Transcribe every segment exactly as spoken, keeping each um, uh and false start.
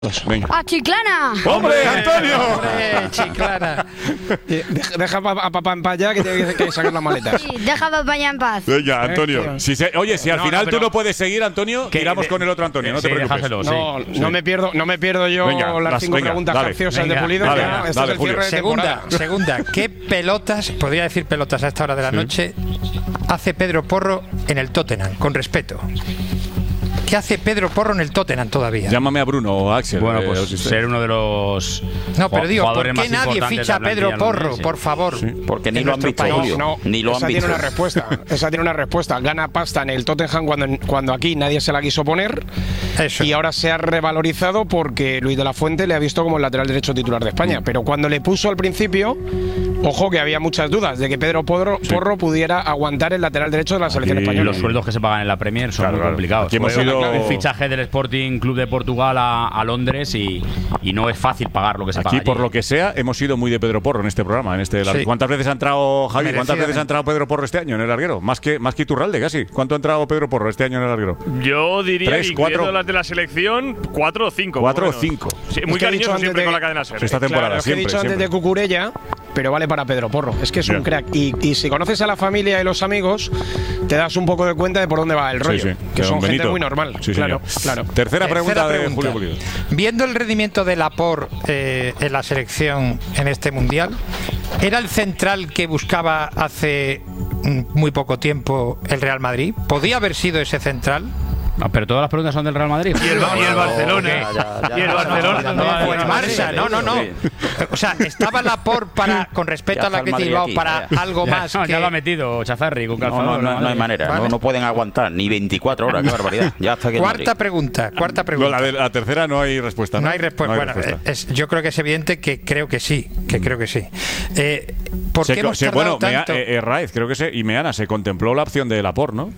Venga. ¡A Chiclana! ¡Hombre, Antonio! ¡Hombre, Chiclana! Deja, deja a papá en paz ya, que tiene que sacar las maletas. Sí, deja a papá ya en paz. Venga, Antonio. Si se, oye, si al No, final no, tú pero- no puedes seguir, Antonio, tiramos con el otro Antonio, no sí, te preocupes. déjaselo, No, sí. no me pierdo, no me pierdo yo Venga, las las- cinco venga, preguntas dale, capciosas venga, de Pulido. dale, ya, dale, este dale, es el Julio. cierre de Segunda, temporada. segunda. ¿Qué pelotas, podría decir pelotas a esta hora de la noche, hace Pedro Porro en el Tottenham? Con respeto. ¿Qué hace Pedro Porro en el Tottenham todavía? Llámame a Bruno o a Axel. Bueno, eh, pues os- ser uno de los No, pero digo, ¿por jugadores qué más nadie importantes ficha a de la Pedro plantilla Porro, londinense. por favor? Porque ni en lo han nuestro visto, país? Julio. No, Ni lo esa han tiene visto. una respuesta. Esa tiene una respuesta. Gana pasta en el Tottenham cuando, cuando aquí nadie se la quiso poner. Eso. Y ahora se ha revalorizado porque Luis de la Fuente le ha visto como el lateral derecho titular de España. Pero cuando le puso al principio, ojo que había muchas dudas de que Pedro Porro, Porro pudiera aguantar el lateral derecho de la selección Aquí- Y española. los sueldos que se pagan en la Premier son Claro, muy claro. complicados. Aquí hemos Fue ido- un fichaje del Sporting Club de Portugal a, a Londres y, y no es fácil pagar lo que se paga. Aquí, por allí. lo que sea, hemos sido muy de Pedro Porro en este programa. En este, Sí. ¿Cuántas veces ha entrado Javi? ¿Cuántas Merecidamente. veces ha entrado Pedro Porro este año en el larguero? Más que, más que Iturralde, casi. ¿Cuánto ha entrado Pedro Porro este año en el larguero? Yo diría, Tres, incluyendo cuatro. las de la selección, cuatro o cinco. Cuatro por o lo menos. cinco. Sí, Es muy que he dicho cariñoso antes siempre de- con la cadena SER. Esta temporada, Claro, es que he siempre, dicho antes siempre. de Cucurella, pero vale para Pedro Porro. Es que es un Bien. crack. Y, y si conoces a la familia y los amigos, te das un poco de cuenta de por dónde va el Sí, rollo. sí. Que De son don gente Benito. muy normal. Sí, claro, señor. claro. Tercera pregunta Tercera de pregunta. Julio Pulido. Viendo el rendimiento de Laporte eh, en la selección en este mundial, ¿era el central que buscaba hace mm, muy poco tiempo el Real Madrid? ¿Podía haber sido ese central? Ah, pero todas las preguntas son del Real Madrid. Y el, Ba- y el Barcelona. Ya, ya, ya. Y el Barcelona. O el Barça, no, no, no. O sea, ¿estaba Laporte para, con respeto Ya a la está el que Madrid Bilbao, aquí, para ya. algo Ya, más no, que… ya lo ha metido Chazarri con No, calzador. no, no, no hay Madrid. manera. Vale. No, no pueden aguantar ni veinticuatro horas. Qué barbaridad. Ya está aquí el Cuarta Madrid. pregunta, cuarta No, pregunta. la, de- la tercera no hay respuesta. No, No hay respuesta. Bueno, respuesta. es- yo creo que es evidente que creo que sí, que creo que sí. Eh, ¿Por Se qué co- hemos se- tardado bueno, Mea- tanto? eh, eh, Raez, creo que se, y Meana, se contempló la opción de Laporte, ¿no?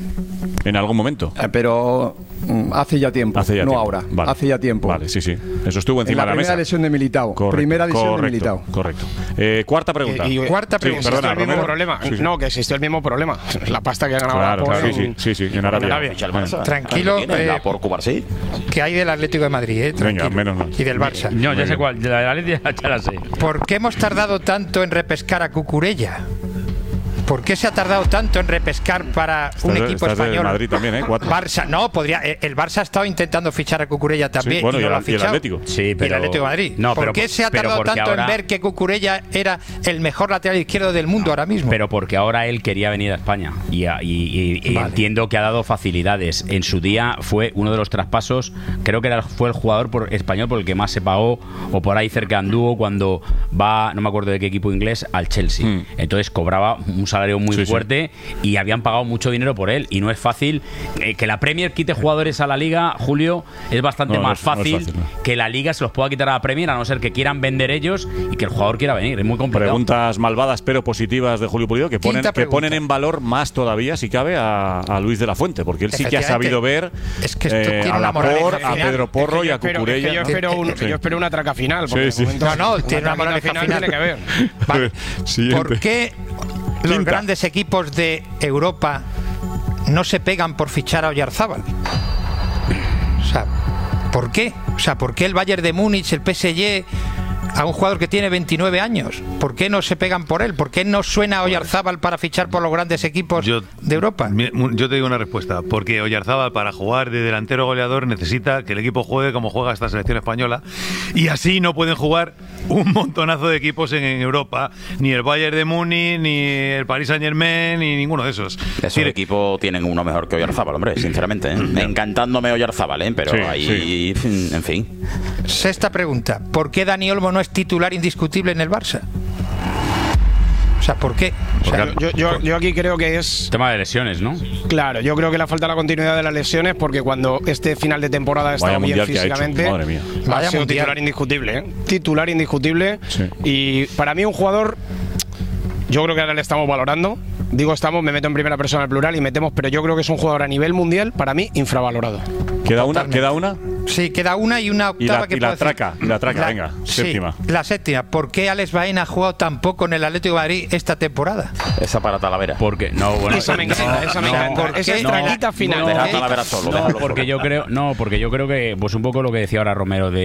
En algún momento. Eh, Pero mm, hace ya tiempo, Hace ya no tiempo. ahora, Vale. hace ya tiempo. Vale, sí, sí. Eso estuvo En encima la de la primera mesa. lesión de Militao. Correcto, primera lesión correcto, de Militao. Correcto. Eh, cuarta pregunta. Y- y- Cuarta sí, pregunta. existió perdona, el mismo Romero. problema. Sí, sí. No, que existió el mismo problema. La pasta que ganaba Claro, Laporte claro, sí, en- sí, sí, sí, en Arabia. Arabia. Ficha el Barça. Tranquilo, Claro que tiene, eh, la por Cubar, sí. que hay del Atlético de Madrid, eh, Venga, tranquilo. menos mal. Y del Barça. No, ya sé cuál. La de la Leti ya la sé. ¿Por qué hemos tardado tanto en repescar a Cucurella? ¿Por qué se ha tardado tanto en repescar para Estás un de- equipo estás del español? Madrid también, ¿eh? Cuatro. Barça, no, podría. eh, El Barça ha estado intentando fichar a Cucurella también. Sí, bueno, y no y lo el- ha y el fichado. Atlético. Sí, Y el pero- Atlético de Madrid. No, ¿Por pero- qué se ha pero tardado porque tanto ahora- en ver que Cucurella era el mejor lateral izquierdo del mundo ahora mismo? Pero porque ahora él quería venir a España y, a- y- y- y Vale. entiendo que ha dado facilidades. En su día fue uno de los traspasos, creo que era, fue el jugador por, español por el que más se pagó o por ahí cerca anduvo cuando va, no me acuerdo de qué equipo inglés, al Chelsea. Hmm. Entonces cobraba un salario muy Sí, sí. fuerte y habían pagado mucho dinero por él y no es fácil. Eh, que la Premier quite jugadores a la Liga, Julio, es bastante No, no más es- no es fácil, fácil, no. que la Liga se los pueda quitar a la Premier, a no ser que quieran vender ellos y que el jugador quiera venir. Es muy complicado. Preguntas malvadas pero positivas de Julio Pulido que ponen, Quinta que pregunta. ponen en valor más todavía, si cabe, a, a Luis de la Fuente, porque él sí que ha sabido ver Es que esto eh, tiene a una Laporte, moraleja a final. Pedro Porro Es que y yo a espero- Cucurella. es que Yo espero, un- Sí. yo espero una traca final. Porque Sí, de sí. momento No, no, una tiene una traca moraleja final. final. Tiene que ver. Vale. Siguiente. ¿Por qué los Quinta. grandes equipos de Europa no se pegan por fichar a Oyarzábal? O sea, ¿por qué? O sea, ¿por qué el Bayern de Múnich, el P S G, a un jugador que tiene veintinueve años? ¿Por qué no se pegan por él? ¿Por qué no suena Oyarzábal para fichar por los grandes equipos Yo- de Europa? Mi- Yo te digo una respuesta, porque Oyarzábal para jugar de delantero goleador necesita que el equipo juegue como juega esta selección española y así no pueden jugar un montonazo de equipos en, en Europa, ni el Bayern de Múnich, ni el Paris Saint Germain, ni ninguno de esos. Esos Decir, equipos tienen uno mejor que Oyarzábal, hombre, sinceramente. ¿eh? Encantándome Oyarzábal, ¿eh? Pero Sí, ahí, en fin. Sexta pregunta. ¿Por qué Dani Olmo no es titular indiscutible en el Barça? O sea, ¿por qué? O sea, Yo, yo- yo aquí creo que es. Tema de lesiones, ¿no? Claro, yo creo que le falta la continuidad de las lesiones porque cuando este final de temporada ha estado Vaya bien mundial que ha hecho, físicamente, madre mía. ha Vaya sido mundial. titular indiscutible. ¿eh? Titular indiscutible. Sí. Y para mí un jugador, yo creo que ahora le estamos valorando. Digo estamos, me meto en primera persona al plural y metemos, pero yo creo que es un jugador a nivel mundial, para mí, infravalorado. ¿Queda una? Totalmente. ¿Queda una? Sí, queda una y una Y octava la, que y la puedo decir. traca, y la traca, venga, sí, séptima. La séptima. ¿Por qué Alex Baena ha jugado tan poco en el Atlético de Madrid esta temporada? Esa para Talavera. Porque no, bueno, Esa me encanta, esa me no, encanta. ¿por Esa qué? estrellita final. Deja a ¿qué? Talavera solo. No, déjalo porque solo. yo creo, no, porque yo creo que, pues un poco lo que decía ahora Romero de